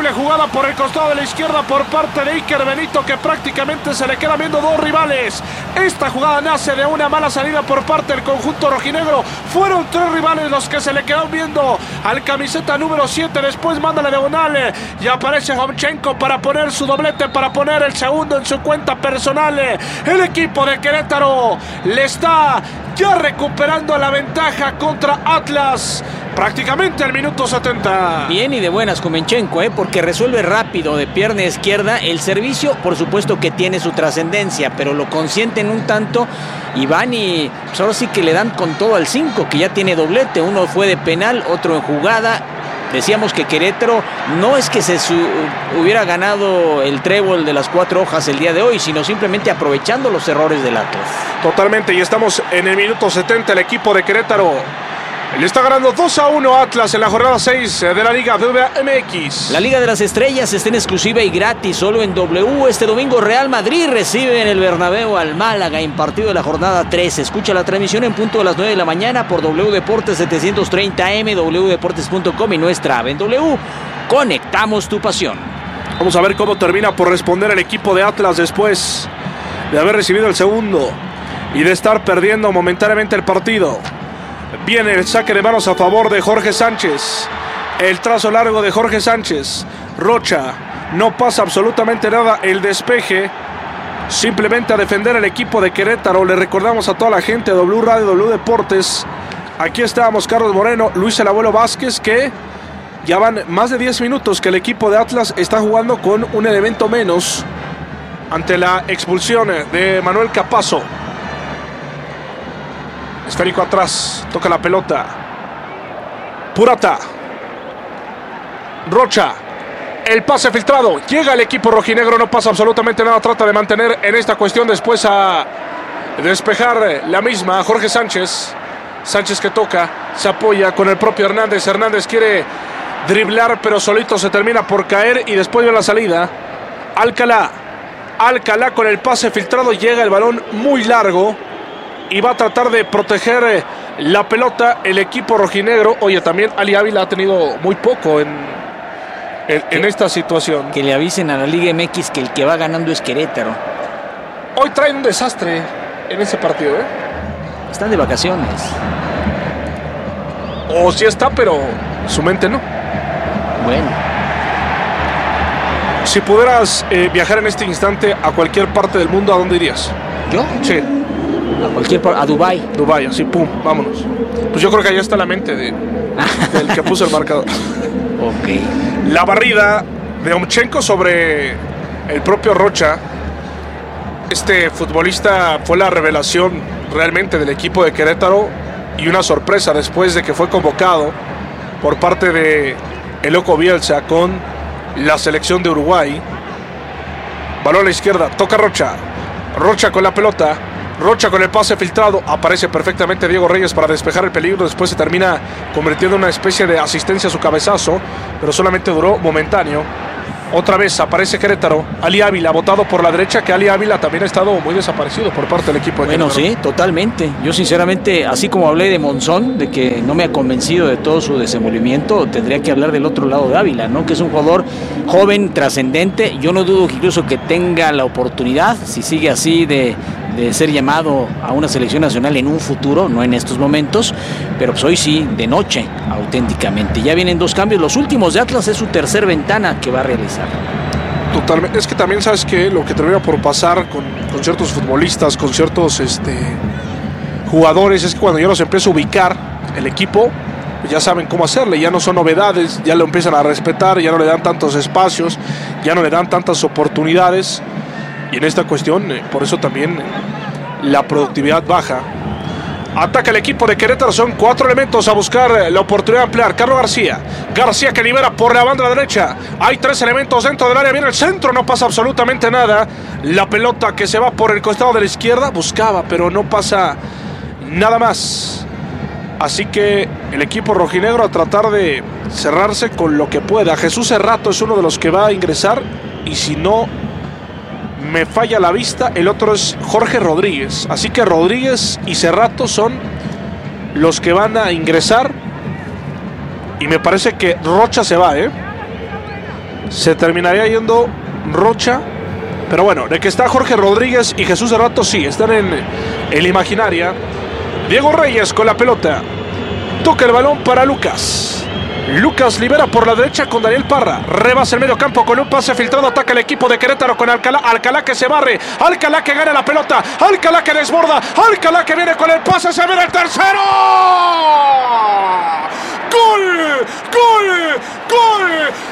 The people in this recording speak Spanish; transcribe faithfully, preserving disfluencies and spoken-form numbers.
Terrible jugada por el costado de la izquierda por parte de Iker Benito, que prácticamente se le quedan viendo dos rivales. Esta jugada nace de una mala salida por parte del conjunto rojinegro. Fueron tres rivales los que se le quedaron viendo al camiseta número siete. Después manda la diagonal y aparece Homchenko para poner su doblete, para poner el segundo en su cuenta personal. El equipo de Querétaro le está ya recuperando la ventaja contra Atlas prácticamente al minuto setenta. Bien y de buenas Homchenko, ¿eh? porque resuelve rápido de pierna izquierda. El servicio, por supuesto que tiene su trascendencia, pero lo consienten un tanto y van y pues ahora sí que le dan con todo al cinco, que ya tiene doblete. Uno fue de penal, otro en jugada. Decíamos que Querétaro no es que se su, hubiera ganado el trébol de las cuatro hojas el día de hoy, sino simplemente aprovechando los errores del Atlas. Totalmente, y estamos en el minuto setenta. El equipo de Querétaro le está ganando dos a uno a Atlas en la jornada seis de la Liga B B V A M X. La Liga de las Estrellas está en exclusiva y gratis solo en W. Este domingo Real Madrid recibe en el Bernabéu al Málaga en partido de la jornada tres. Escucha la transmisión en punto de las nueve de la mañana por W Deportes setecientos treinta A M, w deportes punto com y nuestra app en W. Conectamos tu pasión. Vamos a ver cómo termina por responder el equipo de Atlas después de haber recibido el segundo y de estar perdiendo momentáneamente el partido. Viene el saque de manos a favor de Jorge Sánchez. El trazo largo de Jorge Sánchez. Rocha. No pasa absolutamente nada. El despeje. Simplemente a defender el equipo de Querétaro. Le recordamos a toda la gente de W Radio, W Deportes. Aquí estábamos Carlos Moreno, Luis el Abuelo Vázquez, que ya van más de diez minutos que el equipo de Atlas está jugando con un elemento menos ante la expulsión de Manuel Capazo. Esférico atrás, toca la pelota. Purata. Rocha. El pase filtrado. Llega el equipo rojinegro, no pasa absolutamente nada. Trata de mantener en esta cuestión después a despejar la misma. Jorge Sánchez. Sánchez que toca, se apoya con el propio Hernández. Hernández quiere driblar, pero solito se termina por caer y después de la salida. Alcalá. Alcalá con el pase filtrado. Llega el balón muy largo y va a tratar de proteger la pelota el equipo rojinegro. Oye, también Ali Ávila ha tenido muy poco en, en, en esta situación. Que le avisen a la Liga M X que el que va ganando es Querétaro. Hoy traen un desastre en ese partido, ¿eh? Están de vacaciones. O sí está, pero su mente no. Bueno. Si pudieras eh, viajar en este instante a cualquier parte del mundo, ¿a dónde irías? ¿Yo? Sí. A cualquier parte, a Dubái. Dubái, así, pum, vámonos. Pues yo creo que allá está la mente de, del que puso el marcador. Ok. La barrida de Homchenko sobre el propio Rocha. Este futbolista fue la revelación realmente del equipo de Querétaro y una sorpresa después de que fue convocado por parte de el Loco Bielsa con la selección de Uruguay. Balón a la izquierda, toca Rocha. Rocha con la pelota. Rocha con el pase filtrado. Aparece perfectamente Diego Reyes para despejar el peligro. Después se termina convirtiendo en una especie de asistencia a su cabezazo, pero solamente duró momentáneo. Otra vez aparece Querétaro. Ali Ávila, botado por la derecha, que Ali Ávila también ha estado muy desaparecido por parte del equipo de Bueno, Querétaro. sí, totalmente. Yo sinceramente, así como hablé de Monzón, de que no me ha convencido de todo su desenvolvimiento, tendría que hablar del otro lado de Ávila, ¿no? Que es un jugador joven, trascendente. Yo no dudo que incluso que tenga la oportunidad, si sigue así, de, de ser llamado a una selección nacional en un futuro, no en estos momentos, pero pues hoy sí, de noche, auténticamente. Ya vienen dos cambios. Los últimos de Atlas es su tercer ventana que va a realizar. Totalmente. Es que también sabes que lo que termina por pasar con, con ciertos futbolistas, con ciertos este, jugadores, es que cuando ya los empieza a ubicar el equipo, pues ya saben cómo hacerle, ya no son novedades, ya lo empiezan a respetar, ya no le dan tantos espacios, ya no le dan tantas oportunidades, y en esta cuestión, eh, por eso también eh, la productividad baja. Ataca el equipo de Querétaro, son cuatro elementos a buscar la oportunidad de ampliar. Carlos García, García que libera por la banda derecha. Hay tres elementos dentro del área, viene el centro, no pasa absolutamente nada. La pelota que se va por el costado de la izquierda, buscaba, pero no pasa nada más. Así que el equipo rojinegro a tratar de cerrarse con lo que pueda. Jesús Cerrato es uno de los que va a ingresar, y si no me falla la vista, el otro es Jorge Rodríguez. Así que Rodríguez y Cerrato son los que van a ingresar. Y me parece que Rocha se va, ¿eh? se terminaría yendo Rocha. Pero bueno, de que está Jorge Rodríguez y Jesús Cerrato, sí, están en el Imaginaria. Diego Reyes con la pelota. Toca el balón para Lucas. Lucas libera por la derecha con Daniel Parra. Rebasa el medio campo con un pase filtrado. Ataca el equipo de Querétaro con Alcalá. Alcalá que se barre. Alcalá que gana la pelota. Alcalá que desborda. Alcalá que viene con el pase. Se viene el tercero. ¡Gol! ¡Gol! ¡Gol!